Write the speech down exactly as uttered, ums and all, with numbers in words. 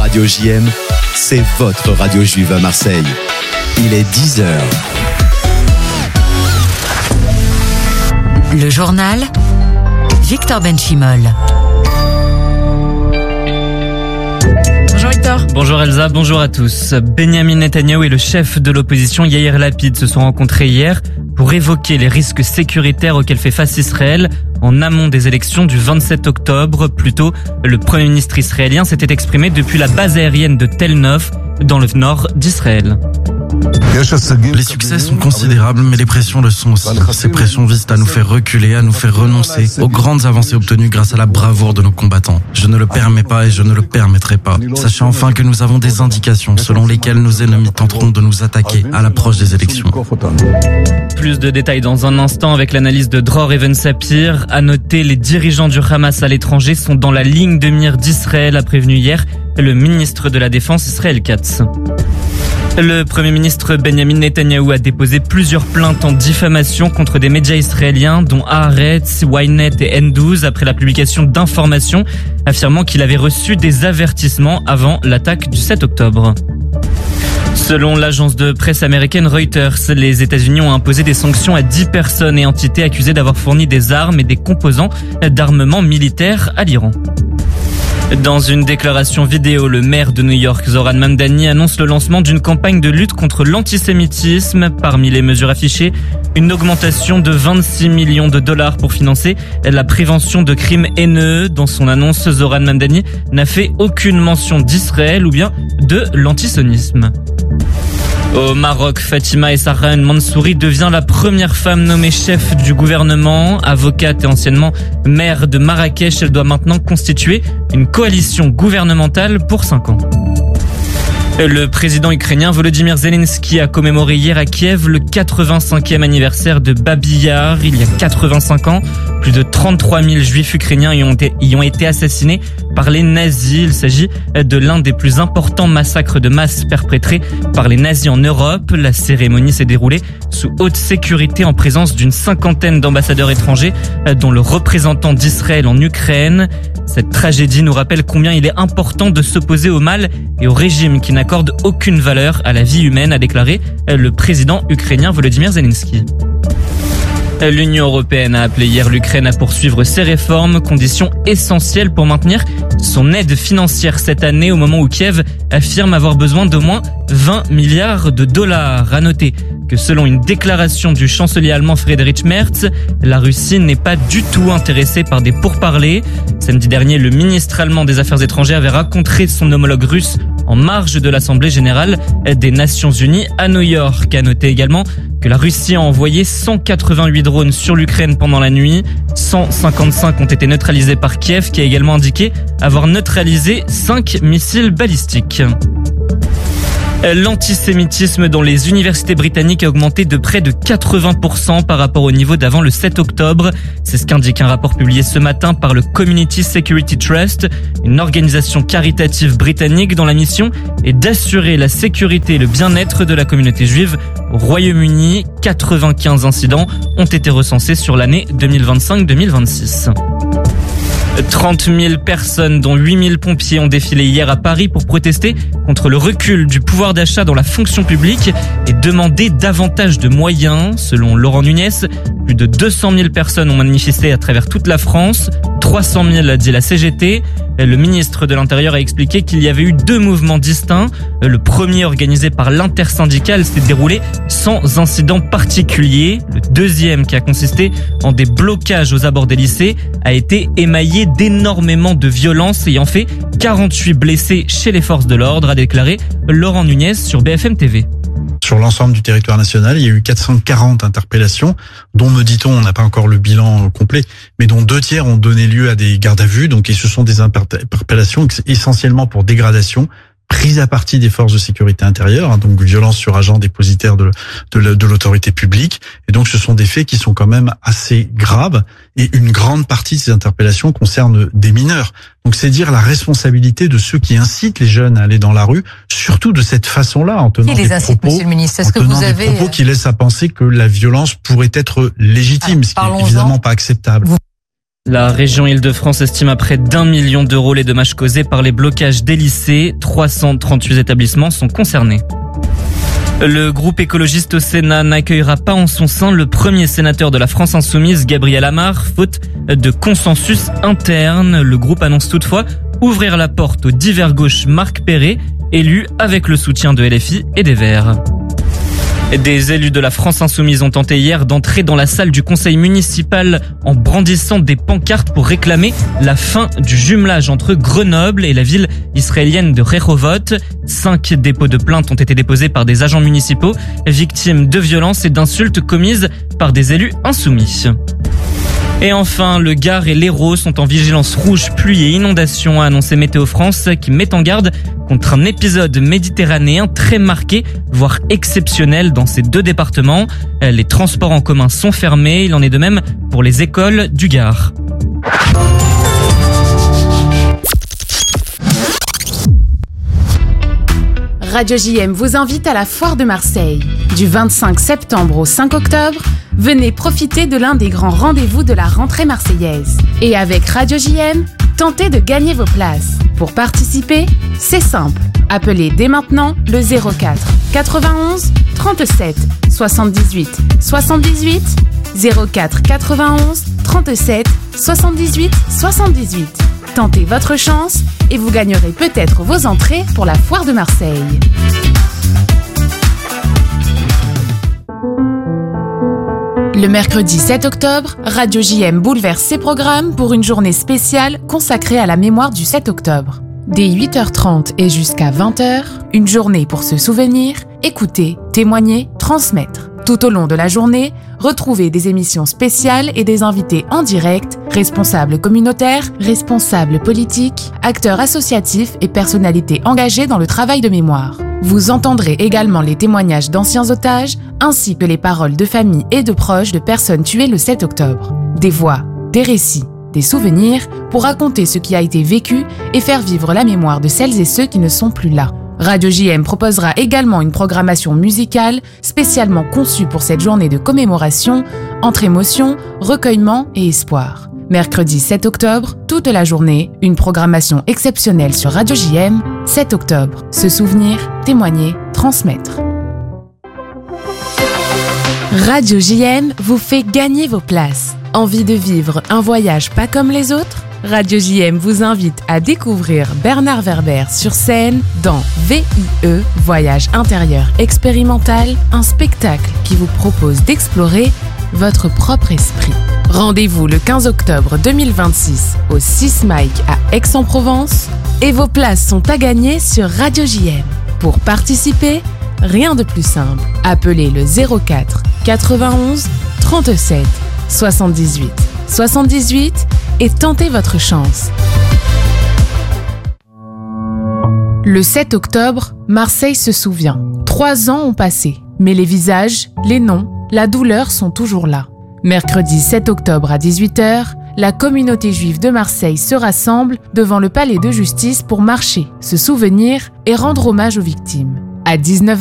Radio J M, c'est votre radio juive à Marseille. Il est dix heures. Le journal, Victor Benchimol. Bonjour Victor. Bonjour Elsa, bonjour à tous. Benyamin Netanyahou et le chef de l'opposition Yair Lapid se sont rencontrés hier pour évoquer les risques sécuritaires auxquels fait face Israël en amont des élections du vingt-sept octobre. Plus tôt, le Premier ministre israélien s'était exprimé depuis la base aérienne de Tel Nof, dans le nord d'Israël. Les succès sont considérables, mais les pressions le sont aussi. Ces pressions visent à nous faire reculer, à nous faire renoncer aux grandes avancées obtenues grâce à la bravoure de nos combattants. Je ne le permets pas et je ne le permettrai pas. Sachez enfin que nous avons des indications selon lesquelles nos ennemis tenteront de nous attaquer à l'approche des élections. Plus de détails dans un instant avec l'analyse de Dror Even-Sapir. À noter, les dirigeants du Hamas à l'étranger sont dans la ligne de mire d'Israël, a prévenu hier le ministre de la Défense Israël Katz. Le Premier ministre Benyamin Netanyahou a déposé plusieurs plaintes en diffamation contre des médias israéliens dont Haaretz, Ynet et N douze après la publication d'informations affirmant qu'il avait reçu des avertissements avant l'attaque du sept octobre. Selon l'agence de presse américaine Reuters, les États-Unis ont imposé des sanctions à dix personnes et entités accusées d'avoir fourni des armes et des composants d'armement militaire à l'Iran. Dans une déclaration vidéo, le maire de New York, Zohran Mamdani, annonce le lancement d'une campagne de lutte contre l'antisémitisme. Parmi les mesures affichées, une augmentation de vingt-six millions de dollars pour financer la prévention de crimes haineux. Dans son annonce, Zohran Mamdani n'a fait aucune mention d'Israël ou bien de l'antisionisme. Au Maroc, Fatima Essaran Mansouri devient la première femme nommée chef du gouvernement. Avocate et anciennement maire de Marrakech, elle doit maintenant constituer une coalition gouvernementale pour cinq ans. Le président ukrainien Volodymyr Zelensky a commémoré hier à Kiev le quatre-vingt-cinquième anniversaire de Babi Yar. Il y a quatre-vingt-cinq ans, plus de trente-trois mille juifs ukrainiens y ont été, y ont été assassinés par les nazis. Il s'agit de l'un des plus importants massacres de masse perpétrés par les nazis en Europe. La cérémonie s'est déroulée sous haute sécurité en présence d'une cinquantaine d'ambassadeurs étrangers, dont le représentant d'Israël en Ukraine. Cette tragédie nous rappelle combien il est important de s'opposer au mal et au régime qui n'accorde aucune valeur à la vie humaine, a déclaré le président ukrainien Volodymyr Zelensky. L'Union européenne a appelé hier l'Ukraine à poursuivre ses réformes, condition essentielle pour maintenir son aide financière cette année au moment où Kiev affirme avoir besoin d'au moins vingt milliards de dollars. À noter que selon une déclaration du chancelier allemand Friedrich Merz, la Russie n'est pas du tout intéressée par des pourparlers. Samedi dernier, le ministre allemand des Affaires étrangères avait rencontré son homologue russe en marge de l'Assemblée générale des Nations unies à New York. À noter également que la Russie a envoyé cent quatre-vingt-huit drones sur l'Ukraine pendant la nuit. cent cinquante-cinq ont été neutralisés par Kiev, qui a également indiqué avoir neutralisé cinq missiles balistiques. L'antisémitisme dans les universités britanniques a augmenté de près de quatre-vingts pour cent par rapport au niveau d'avant le sept octobre. C'est ce qu'indique un rapport publié ce matin par le Community Security Trust, une organisation caritative britannique dont la mission est d'assurer la sécurité et le bien-être de la communauté juive au Royaume-Uni. quatre-vingt-quinze incidents ont été recensés sur l'année deux mille vingt-cinq deux mille vingt-six. trente mille personnes, dont huit mille pompiers, ont défilé hier à Paris pour protester contre le recul du pouvoir d'achat dans la fonction publique et demander davantage de moyens. Selon Laurent Nunez, plus de deux cent mille personnes ont manifesté à travers toute la France. trois cent mille, dit la C G T. Le ministre de l'Intérieur a expliqué qu'il y avait eu deux mouvements distincts. Le premier, organisé par l'intersyndicale, s'est déroulé sans incident particulier. Le deuxième, qui a consisté en des blocages aux abords des lycées, a été émaillé d'énormément de violences ayant fait quarante-huit blessés chez les forces de l'ordre, a déclaré Laurent Nunez sur B F M T V. Sur l'ensemble du territoire national, il y a eu quatre cent quarante interpellations, dont, me dit-on, on n'a pas encore le bilan complet, mais dont deux tiers ont donné lieu à des gardes à vue. Donc, et ce sont des interpellations essentiellement pour dégradation, prise à partie des forces de sécurité intérieure, hein, donc violence sur agents dépositaires de, de, de l'autorité publique. Et donc, ce sont des faits qui sont quand même assez graves. Et une grande partie de ces interpellations concerne des mineurs. Donc, c'est dire la responsabilité de ceux qui incitent les jeunes à aller dans la rue, surtout de cette façon-là, en tenant qui les des incite, propos, Monsieur le Ministre, est-ce en que tenant vous des avez propos qui laissent à penser que la violence pourrait être légitime, Alors, ce qui n'est évidemment pas acceptable. Vous La région Île-de-France estime à près d'un million d'euros les dommages causés par les blocages des lycées. trois cent trente-huit établissements sont concernés. Le groupe écologiste au Sénat n'accueillera pas en son sein le premier sénateur de la France insoumise, Gabriel Amar, faute de consensus interne. Le groupe annonce toutefois ouvrir la porte au divers gauche Marc Perret, élu avec le soutien de L F I et des Verts. Des élus de la France insoumise ont tenté hier d'entrer dans la salle du conseil municipal en brandissant des pancartes pour réclamer la fin du jumelage entre Grenoble et la ville israélienne de Rehovot. Cinq dépôts de plainte ont été déposés par des agents municipaux victimes de violences et d'insultes commises par des élus insoumis. Et enfin, le Gard et l'Hérault sont en vigilance rouge pluie et inondation, a annoncé Météo France, qui met en garde contre un épisode méditerranéen très marqué, voire exceptionnel dans ces deux départements. Les transports en commun sont fermés, il en est de même pour les écoles du Gard. Radio J M vous invite à la Foire de Marseille. Du vingt-cinq septembre au cinq octobre, venez profiter de l'un des grands rendez-vous de la rentrée marseillaise. Et avec Radio J M, tentez de gagner vos places. Pour participer, c'est simple. Appelez dès maintenant le zéro quatre quatre-vingt-onze trente-sept soixante-dix-huit soixante-dix-huit zéro quatre quatre-vingt-onze trente-sept soixante-dix-huit soixante-dix-huit. Tentez votre chance et vous gagnerez peut-être vos entrées pour la Foire de Marseille. Le mercredi sept octobre, Radio J M bouleverse ses programmes pour une journée spéciale consacrée à la mémoire du sept octobre. Dès huit heures trente et jusqu'à vingt heures, une journée pour se souvenir, écouter, témoigner, transmettre. Tout au long de la journée, retrouvez des émissions spéciales et des invités en direct, responsables communautaires, responsables politiques, acteurs associatifs et personnalités engagées dans le travail de mémoire. Vous entendrez également les témoignages d'anciens otages, ainsi que les paroles de familles et de proches de personnes tuées le sept octobre. Des voix, des récits, des souvenirs pour raconter ce qui a été vécu et faire vivre la mémoire de celles et ceux qui ne sont plus là. Radio J M proposera également une programmation musicale spécialement conçue pour cette journée de commémoration entre émotion, recueillement et espoir. Mercredi sept octobre, toute la journée, une programmation exceptionnelle sur Radio J M. sept octobre, se souvenir, témoigner, transmettre. Radio J M vous fait gagner vos places. Envie de vivre un voyage pas comme les autres ? Radio J M vous invite à découvrir Bernard Werber sur scène dans V I E, Voyage intérieur expérimental, un spectacle qui vous propose d'explorer votre propre esprit. Rendez-vous le quinze octobre deux mille vingt-six au six Mike à Aix-en-Provence et vos places sont à gagner sur Radio J M. Pour participer, rien de plus simple. Appelez le zéro quatre quatre-vingt-onze trente-sept soixante-dix-huit soixante-dix-huit et tentez votre chance. Le sept octobre, Marseille se souvient. Trois ans ont passé, mais les visages, les noms, la douleur sont toujours là. Mercredi sept octobre à dix-huit heures, la communauté juive de Marseille se rassemble devant le palais de justice pour marcher, se souvenir et rendre hommage aux victimes. À dix-neuf